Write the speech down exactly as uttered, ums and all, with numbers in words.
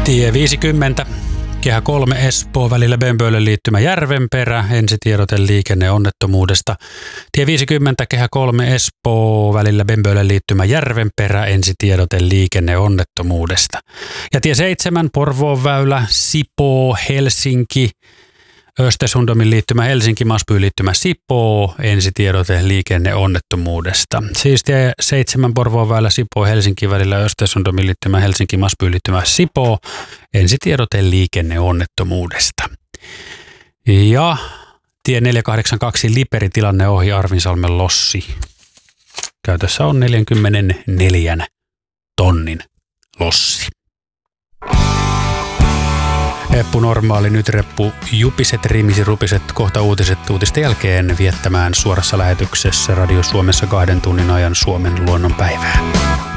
Tie viisikymmentä, kehä kolme Espoo välillä Bembölen liittymä Järvenperä, ensitiedote liikenneonnettomuudesta. Tie viisikymmentä, kehä kolme Espoo välillä Bembölen liittymä Järvenperä, ensitiedote liikenneonnettomuudesta. Ja tie seitsemän Porvoon väylä Sipoo Helsinki, Östersundomin liittymä Helsinki, Masbyyn liittymä Sipoo, ensitiedote liikenneonnettomuudesta. Siis tie seitsemän Porvoon väylä Sipoo Helsinki välillä Östersundomin liittymä Helsinki, Masbyyn liittymä Sipoo, ensitiedote liikenneonnettomuudesta. Ja tie neljäsataakahdeksankymmentäkaksi Liperi tilanne ohi Arvinsalmen lossi. Käytössä on neljänkymmenenneljän tonnin lossi. Heppu normaali, nyt reppu jupiset, rimisi, rupiset, kohta uutiset uutisten jälkeen viettämään suorassa lähetyksessä Radio Suomessa kahden tunnin ajan Suomen luonnonpäivää.